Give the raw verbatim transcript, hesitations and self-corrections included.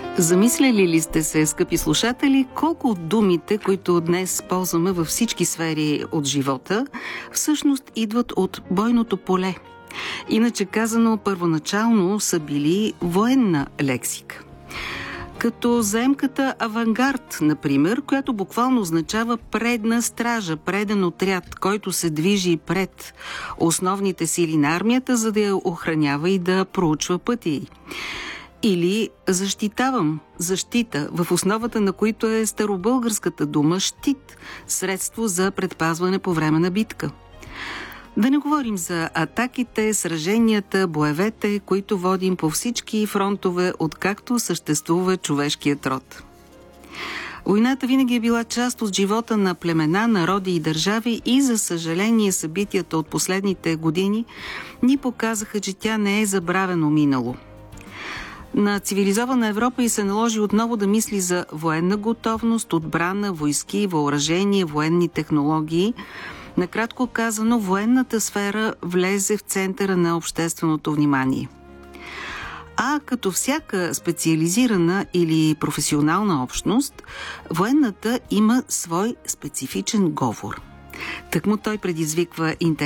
Замисляли ли сте се, скъпи слушатели, колко от думите, които днес ползваме във всички сфери от живота, всъщност идват от бойното поле? Иначе казано, първоначално са били военна лексика. Като заемката авангард, например, която буквално означава предна стража, преден отряд, който се движи пред основните сили на армията, за да я охранява и да проучва пътя й. Или защитавам, защита, в основата на които е старобългарската дума щит, средство за предпазване по време на битка. Да не говорим за атаките, сраженията, боевете, които водим по всички фронтове, откакто съществува човешкият род. Войната винаги е била част от живота на племена, народи и държави и, за съжаление, събитията от последните години ни показаха, че тя не е забравено минало. На цивилизована Европа и се наложи отново да мисли за военна готовност, отбрана, войски, въоръжение, военни технологии. Накратко казано, военната сфера влезе в центъра на общественото внимание. А като всяка специализирана или професионална общност, военната има свой специфичен говор. Тъкмо той предизвиква интерес